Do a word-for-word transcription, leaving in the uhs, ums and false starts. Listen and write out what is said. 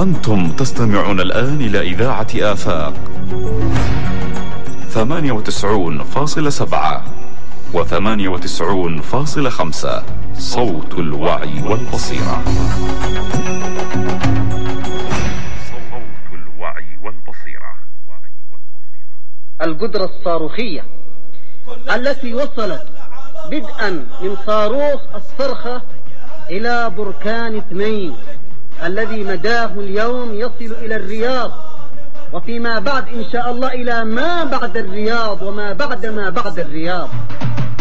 أنتم تستمعون الآن إلى إذاعة آفاق ثمانية وتسعون فاصلة سبعة وثمانية وتسعون فاصلة خمسة، صوت الوعي والبصيرة. صوت الوعي والبصيرة. القدرة الصاروخية التي وصلت بدءا من صاروخ الصرخة إلى بركان اثنين الذي مداه اليوم يصل إلى الرياض، وفيما بعد إن شاء الله إلى ما بعد الرياض وما بعد ما بعد الرياض.